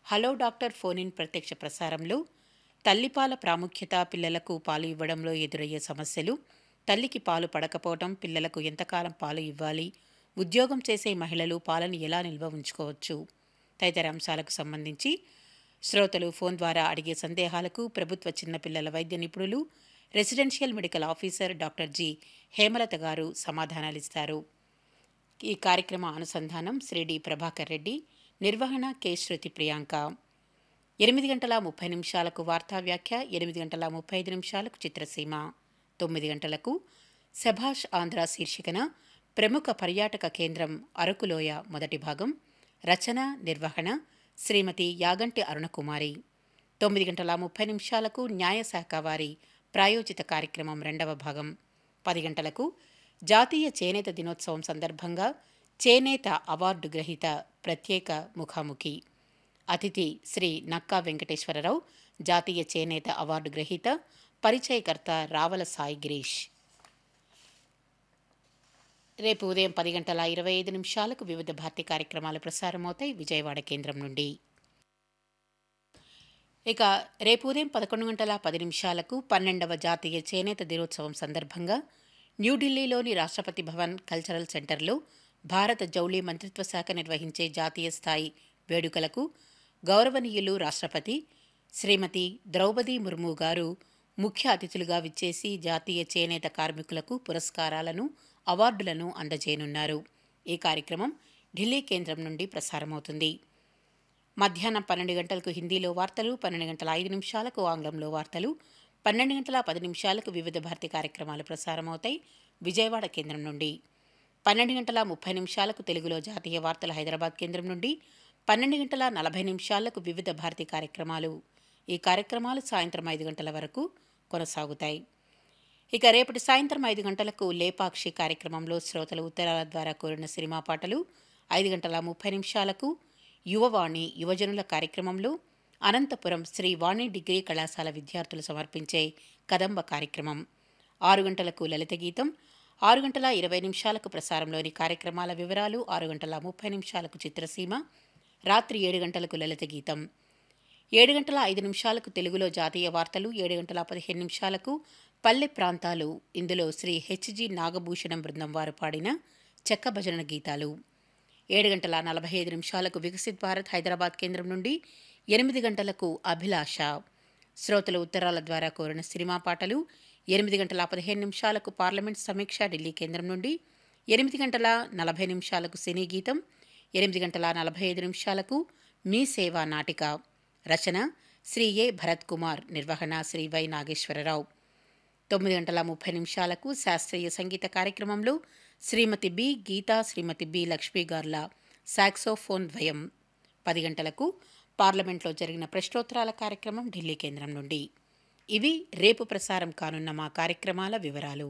Hello doctor phone in ప్రత్యక్ష ప్రసారంలో తల్లిపాల ప్రాముఖ్యత, పిల్లలకు పాలు ఇవ్వడంలో ఎదురయ్యే సమస్యలు, తల్లికి పాలు పడకపోవడం, పిల్లలకు ఎంతకాలం పాలు ఇవ్వాలి, ఉద్యోగం చేసే మహిళలు పాలను ఎలా నిల్వ ఉంచుకోవచ్చు తదితర అంశాలకు సంబంధించి శ్రోతలు ఫోన్ ద్వారా అడిగే సందేహాలకు ప్రభుత్వ చిన్నపిల్లల వైద్య నిపుణులు, residential medical officer doctor G Hemalatha గారు సమాధానాలిస్తారు. ఈ కార్యక్రమ అనుసంధానం శ్రీ డి ప్రభాకర్ రెడ్డి, నిర్వహణ కె శృతి ప్రియాంక. 8 గంటల 30 నిమిషాలకు వార్తా వ్యాఖ్య, 8 గంటల 35 నిమిషాలకు చిత్రసీమ, 9 గంటలకు శభాష్ ఆంధ్ర శీర్షికన ప్రముఖ పర్యాటక కేంద్రం అరకులోయ మొదటి భాగం, రచన నిర్వహణ శ్రీమతి యాగంటి అరుణకుమారి. 9 గంటల 30 నిమిషాలకు న్యాయశాఖ వారి ప్రాయోజిత కార్యక్రమం రెండవ భాగం, 10 గంటలకు జాతీయ చేనేత దినోత్సవం సందర్భంగా చేనేత అవార్డు గ్రహీత ప్రత్యేక ముఖాముఖి. అతిథి శ్రీ నక్కా వెంకటేశ్వరరావు, జాతీయ చేనేత అవార్డు గ్రహీత, పరిచయకర్త రావల సాయి గిరీష్. రేపు ఉదయం 10 గంటల 25 నిమిషాలకు వివిధ భారతి కార్యక్రమాలు ప్రసారమవుతాయి విజయవాడ కేంద్రం నుండి. ఇక రేపు ఉదయం 11 గంటల 10 నిమిషాలకు 12వ జాతీయ చేనేత దినోత్సవం సందర్భంగా న్యూఢిల్లీలోని రాష్ట్రపతి భవన్ కల్చరల్ సెంటర్లో భారత జౌళి మంత్రిత్వ శాఖ నిర్వహించే జాతీయ స్థాయి వేడుకలకు గౌరవనీయులు రాష్ట్రపతి శ్రీమతి ద్రౌపది ముర్ము గారు ముఖ్య అతిథులుగా విచ్చేసి జాతీయ చేనేత కార్మికులకు పురస్కారాలను, అవార్డులను అందజేయనున్నారు. ఈ కార్యక్రమం ఢిల్లీ కేంద్రం నుండి ప్రసారమవుతుంది. మధ్యాహ్నం 12 గంటలకు హిందీలో వార్తలు, 12 గంటల 5 నిమిషాలకు ఆంగ్లంలో వార్తలు, 12 గంటల 10 నిమిషాలకు వివిధ భారతి కార్యక్రమాలు ప్రసారమవుతాయి విజయవాడ కేంద్రం నుండి. 12 గంటల 30 నిమిషాలకు తెలుగులో జాతీయ వార్తలు హైదరాబాద్ కేంద్రం నుండి, 12 గంటల 40 నిమిషాలకు వివిధ భారతి కార్యక్రమాలు. ఈ కార్యక్రమాలు సాయంత్రం 5 గంటల వరకు కొనసాగుతాయి. ఇక రేపటి సాయంత్రం 5 గంటలకు లేపాక్షి కార్యక్రమంలో శ్రోతల ఉత్తరాల ద్వారా కోరిన సినిమా పాటలు, 5 గంటల 30 నిమిషాలకు యువవాణి యువజనుల కార్యక్రమంలో అనంతపురం శ్రీ వాణి డిగ్రీ కళాశాల విద్యార్థులు సమర్పించే కదంబ కార్యక్రమం, 6 గంటలకు లలిత గీతం, 6 గంటల 20 నిమిషాలకు ప్రసారంలోని కార్యక్రమాల వివరాలు, 6 గంటల 30 నిమిషాలకు చిత్రసీమ, రాత్రి 7 గంటలకు లలిత గీతం, 7 గంటల 5 నిమిషాలకు తెలుగులో జాతీయ వార్తలు, 7 గంటల 15 నిమిషాలకు పల్లె ప్రాంతాలు, ఇందులో శ్రీ హెచ్జి నాగభూషణం బృందం వారు పాడిన చెక్క భజన గీతాలు, 7 గంటల 45 నిమిషాలకు వికసిత్ భారత్ హైదరాబాద్ కేంద్రం నుండి, 8 గంటలకు అభిలాష శ్రోతల ఉత్తరాల ద్వారా కోరిన సినిమా పాటలు, 8 గంటల 15 నిమిషాలకు పార్లమెంట్ సమీక్ష ఢిల్లీ కేంద్రం నుండి, 8 గంటల 40 నిమిషాలకు సినీ గీతం, 8 గంటల 45 నిమిషాలకు మీ సేవా నాటిక, రచన శ్రీ ఏ భరత్ కుమార్, నిర్వహణ శ్రీ వై నాగేశ్వరరావు. 9 గంటల 30 నిమిషాలకు శాస్త్రీయ సంగీత కార్యక్రమంలో శ్రీమతి బి గీత, శ్రీమతి బి లక్ష్మీ గార్ల సాక్సోఫోన్ ద్వయం. 10 గంటలకు పార్లమెంట్లో జరిగిన ప్రశ్నోత్తరాల కార్యక్రమం ఢిల్లీ కేంద్రం నుండి. ఇవి రేపు ప్రసారం కానున్న మా కార్యక్రమాల వివరాలు.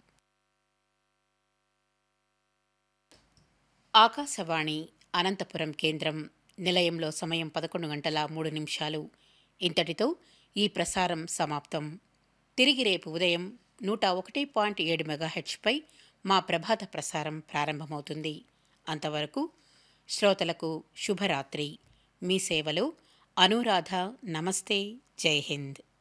ఆకాశవాణి అనంతపురం కేంద్రం. నిలయంలో సమయం 11 గంటల 3 నిమిషాలు. ఇంతటితో ఈ ప్రసారం సమాప్తం. తిరిగి రేపు ఉదయం 101.7 మెగాహెర్ట్జ్పై మా ప్రభాత ప్రసారం ప్రారంభమవుతుంది. అంతవరకు శ్రోతలకు శుభరాత్రి. మీ సేవలో అనురాధ. నమస్తే. జై హింద్.